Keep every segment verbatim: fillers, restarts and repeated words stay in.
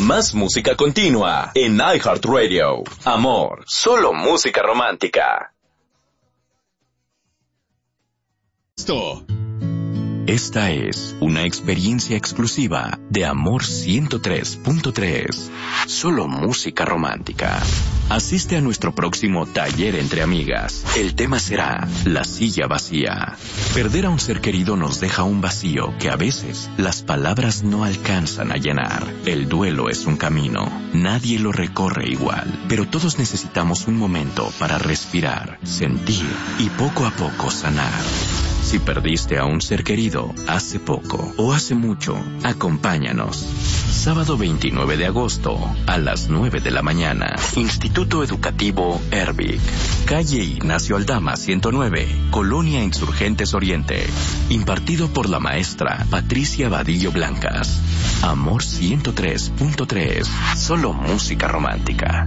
Más música continua en iHeartRadio. Amor, solo música romántica. Esto. Esta es una experiencia exclusiva de Amor ciento tres punto tres. Solo música romántica. Asiste a nuestro próximo taller entre amigas. El tema será la silla vacía. Perder a un ser querido nos deja un vacío que a veces las palabras no alcanzan a llenar. El duelo es un camino. Nadie lo recorre igual, pero todos necesitamos un momento para respirar, sentir y poco a poco sanar. Si perdiste a un ser querido hace poco o hace mucho, acompáñanos. Sábado veintinueve de agosto a las nueve de la mañana. Instituto Educativo Ervic. Calle Ignacio Aldama ciento nueve, Colonia Insurgentes Oriente. Impartido por la maestra Patricia Vadillo Blancas. Amor ciento tres punto tres. Solo música romántica.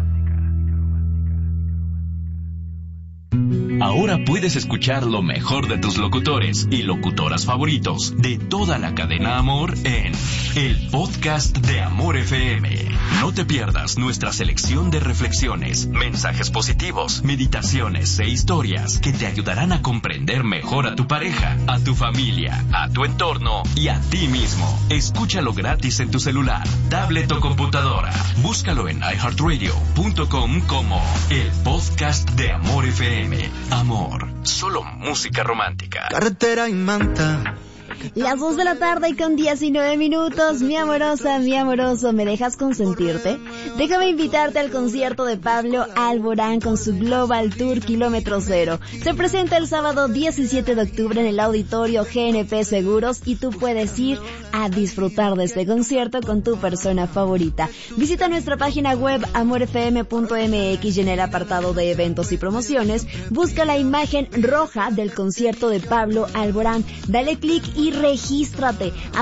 Ahora puedes escuchar lo mejor de tus locutores y locutoras favoritos de toda la cadena Amor en el podcast de Amor F M. No te pierdas nuestra selección de reflexiones, mensajes positivos, meditaciones e historias que te ayudarán a comprender mejor a tu pareja, a tu familia, a tu entorno y a ti mismo. Escúchalo gratis en tu celular, tablet o computadora. Búscalo en i heart radio punto com como el podcast de Amor F M. Amor, solo música romántica. Carretera y manta. Las dos de la tarde y con diecinueve minutos, mi amorosa, mi amoroso, ¿me dejas consentirte? Déjame invitarte al concierto de Pablo Alborán con su Global Tour Kilómetro Cero. Se presenta el sábado diecisiete de octubre en el auditorio G N P Seguros y tú puedes ir a disfrutar de este concierto con tu persona favorita. Visita nuestra página web amor f m punto m x y en el apartado de eventos y promociones busca la imagen roja del concierto de Pablo Alborán. Dale clic y regístrate.